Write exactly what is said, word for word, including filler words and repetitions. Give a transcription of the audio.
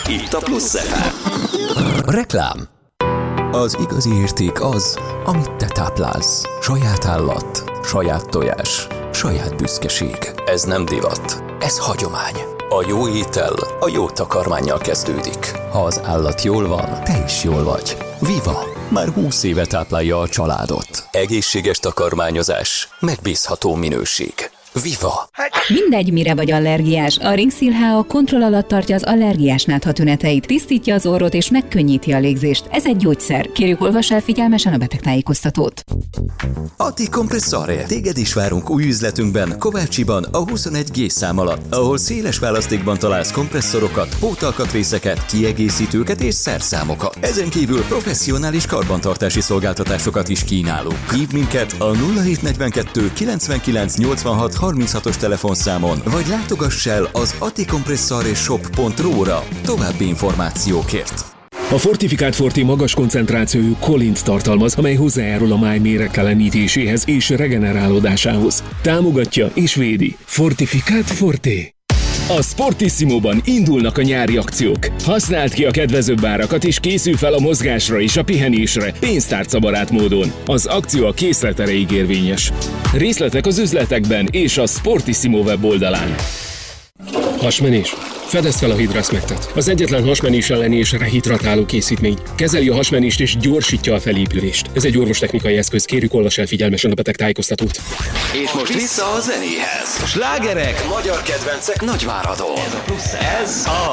itt a Plusz ef em. Reklám. Az igazi érték az, amit te táplálsz. Saját állat, saját tojás, saját büszkeség. Ez nem divat, ez hagyomány. A jó étel a jó takarmánnyal kezdődik. Ha az állat jól van, te is jól vagy. Viva! Már húsz éve táplálja a családot. Egészséges takarmányozás, megbízható minőség. Viva! Mindegy, mire vagy allergiás, a Ringszil há á kontroll alatt tartja az allergiás nátha tüneteit, tisztítja az orrot és megkönnyíti a légzést. Ez egy gyógyszer. Kérjük, olvass el figyelmesen a betegtájékoztatót. Anticompresszare. Téged is várunk új üzletünkben, Kovácsiban, a huszonegy G szám alatt, ahol széles választékban találsz kompresszorokat, pótalkatrészeket, kiegészítőket és szerszámokat. Ezen kívül professzionális karbantartási szolgáltatásokat is kínálunk. Hívd minket a nulla hét negyvenkettő kilencvenkilenc nyolcvanhat harminchatos telefonszámon, vagy látogass el az anticompresszare-shop pont ru-ra további információkért. A fortifikált Forte magas koncentrációjú kolint tartalmaz, amely hozzájárul a máj méregtelenítéséhez és regenerálódásához. Támogatja és védi. Fortifikált Forte. A Sportissimóban indulnak a nyári akciók. Használd ki a kedvezőbb árakat és készülj fel a mozgásra és a pihenésre pénztárcabarát módon. Az akció a készlet erejéig érvényes. Részletek az üzletekben és a Sportissimo weboldalán. Hasmenés. Fedezd fel a Hidrasmectet. Az egyetlen hasmenés elleni és rehidratáló készítmény. Kezeli a hasmenést és gyorsítja a felépülést. Ez egy orvostechnikai eszköz. Kérjük, olvass el figyelmesen a betegtájékoztatót. És most vissza a zenéhez. Slágerek, magyar kedvencek Nagyváradon. Ez a